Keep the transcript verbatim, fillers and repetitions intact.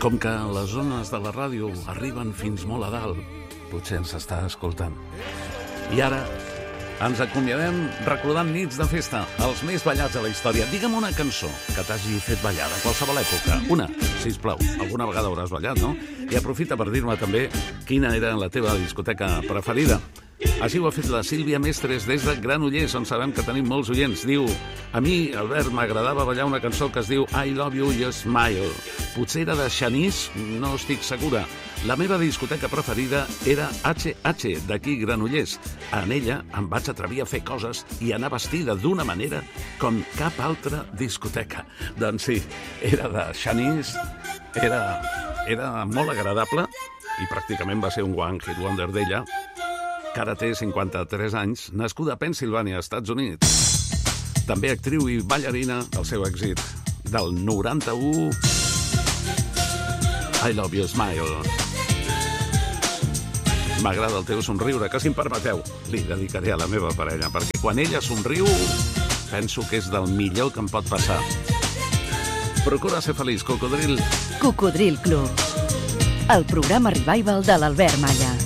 Com que les ones de la ràdio arriben fins molt a dalt, potser ens està escoltant. I ara ens acomiadem recordant nits de festa, els més ballats de la història. Digue'm una cançó que t'hagi fet ballar de qualsevol època. Una, sisplau. Alguna vegada hauràs ballat, no? I aprofita per dir-me també quina era la teva discoteca preferida. Així ho ha fet la Sílvia Mestres des de Granollers, on sabem que tenim molts oients. Diu: a mi, Albert, m'agradava ballar una cançó que es diu I Love You, You Smile. Potser era de Xanís, no estic segura. La meva discoteca preferida era H H, d'aquí Granollers. En ella em vaig atrevir a fer coses i anar vestida d'una manera com cap altra discoteca. Doncs sí, era de Xanís, era, era molt agradable i pràcticament va ser un one hit wonder d'ella, que ara té cinquanta-tres anys, nascuda a Pennsilvània, Estats Units. També actriu i ballarina, el seu èxit del noranta-u, I Love You Smile. M'agrada el teu somriure, que si em permeteu, li dedicaré a la meva parella, perquè quan ella somriu, penso que és del millor que em pot passar. Procura ser feliç, Cocodril. Cocodril Club, el programa revival de l'Albert Malla.